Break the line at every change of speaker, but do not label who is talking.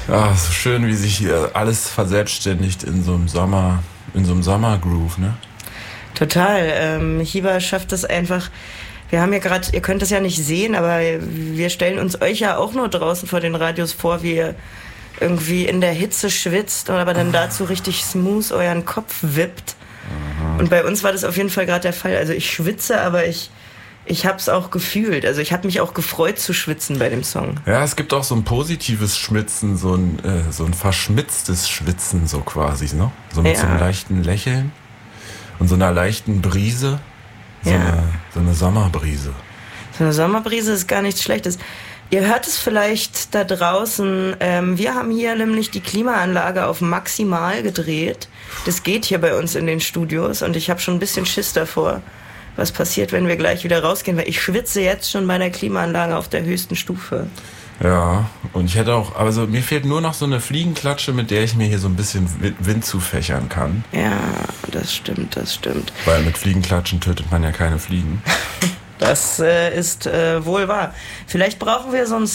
Ja, so schön, wie sich hier alles verselbstständigt in so einem Sommergroove, ne?
Total. Hiba schafft es einfach. Wir haben ja gerade, ihr könnt es ja nicht sehen, aber wir stellen uns euch ja auch nur draußen vor den Radios vor, wie ihr irgendwie in der Hitze schwitzt und aber dann dazu richtig smooth euren Kopf wippt. Und bei uns war das auf jeden Fall gerade der Fall. Also ich schwitze, aber ich hab's auch gefühlt. Also ich habe mich auch gefreut zu schwitzen bei dem Song.
Ja, es gibt auch so ein positives Schwitzen, so ein verschmitztes Schwitzen so quasi, ne? So mit so einem leichten Lächeln und so einer leichten Brise. So eine Sommerbrise.
So eine Sommerbrise ist gar nichts Schlechtes. Ihr hört es vielleicht da draußen. Wir haben hier nämlich die Klimaanlage auf maximal gedreht. Das geht hier bei uns in den Studios und ich habe schon ein bisschen Schiss davor, was passiert, wenn wir gleich wieder rausgehen, weil ich schwitze jetzt schon bei der Klimaanlage auf der höchsten Stufe.
Ja, und ich hätte auch, also mir fehlt nur noch so eine Fliegenklatsche, mit der ich mir hier so ein bisschen Wind zufächern kann.
Ja, das stimmt.
Weil mit Fliegenklatschen tötet man ja keine Fliegen.
Das ist wohl wahr. Vielleicht brauchen wir so ein